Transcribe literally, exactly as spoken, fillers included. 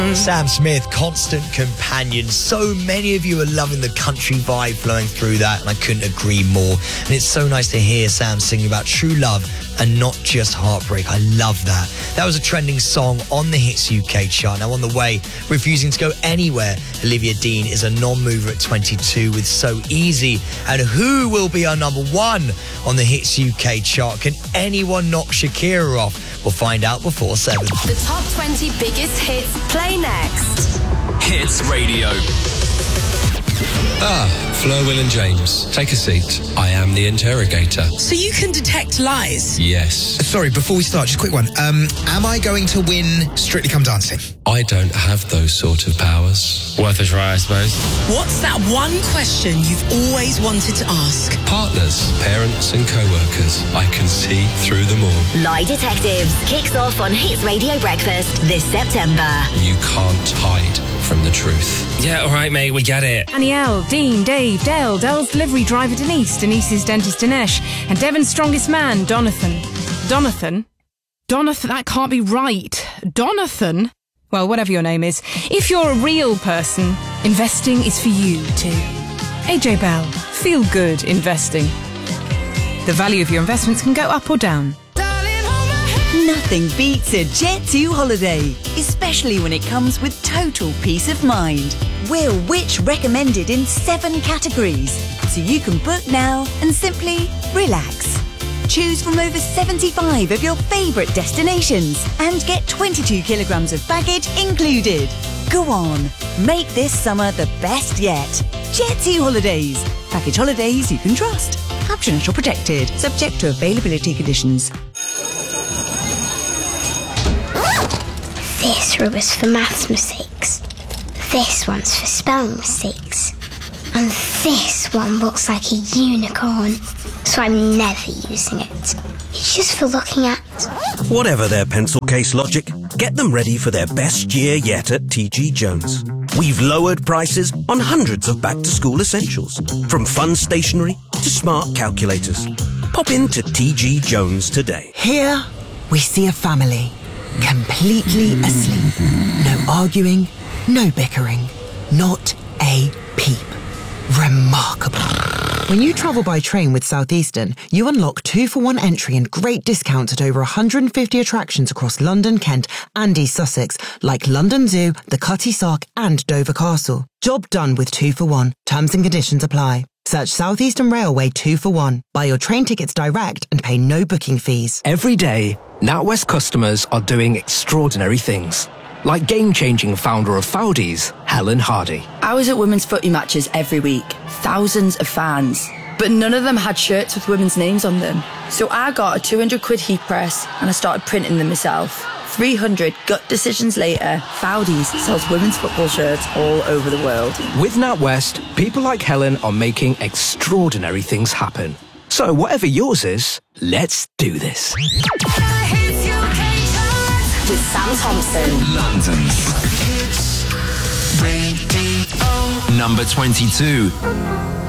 Sam Smith, Constant Companion. So many of you are loving the country vibe flowing through that, and I couldn't agree more. And it's so nice to hear Sam singing about true love and not just heartbreak. I love that. That was a trending song on the Hits U K chart. Now on the way, refusing to go anywhere, Olivia Dean is a non-mover at twenty-two with So Easy. And who will be our number one on the Hits U K chart? Can anyone knock Shakira off? We'll find out before seven. The top twenty biggest hits play next. Hits Radio. Ah, Fleur, Will and James. Take a seat. I am the interrogator. So you can detect lies? Yes. Sorry, before we start, just a quick one. Um, am I going to win Strictly Come Dancing? I don't have those sort of powers. Worth a try, I suppose. What's that one question you've always wanted to ask? Partners, parents and co-workers. I can see through them all. Lie Detectives kicks off on Hits Radio Breakfast this September. You can't hide from the truth. Yeah, all right, mate, we get it. Danielle, Dean, Dave, Dale, Dell's delivery driver Denise, Denise's dentist Dinesh, and Devon's strongest man, Donathan. Donathan? Donathan, that can't be right. Donathan? Well, whatever your name is. If you're a real person, investing is for you too. A J Bell, feel good investing. The value of your investments can go up or down. Nothing beats a Jet two holiday, especially when it comes with total peace of mind. We're Which recommended in seven categories, so you can book now and simply relax. Choose from over seventy-five of your favourite destinations and get twenty-two kilograms of baggage included. Go on, make this summer the best yet. Jet two Holidays. Package holidays you can trust. Captions are protected, subject to availability conditions. This rubber's for maths mistakes. This one's for spelling mistakes. And this one looks like a unicorn, so I'm never using it. It's just for looking at. Whatever their pencil case logic, get them ready for their best year yet at T G Jones. We've lowered prices on hundreds of back-to-school essentials, from fun stationery to smart calculators. Pop into T G Jones today. Here we see a family, completely asleep. No arguing, no bickering, not a peep. Remarkable. When you travel by train with Southeastern, you unlock two for one entry and great discounts at over one hundred fifty attractions across London, Kent and East Sussex, like London Zoo, the Cutty Sark and Dover Castle. Job done with two for one. Terms and conditions apply. Search Southeastern Railway two for one. Buy your train tickets direct and pay no booking fees. Every day, NatWest customers are doing extraordinary things. Like game-changing founder of Foudies, Helen Hardy. I was at women's footy matches every week. Thousands of fans. But none of them had shirts with women's names on them. So I got a two hundred quid heat press and I started printing them myself. three hundred gut decisions later, Foudies sells women's football shirts all over the world. With NatWest, people like Helen are making extraordinary things happen. So whatever yours is, let's do this. With Sam Thompson. London's Hits Radio. Number twenty-two.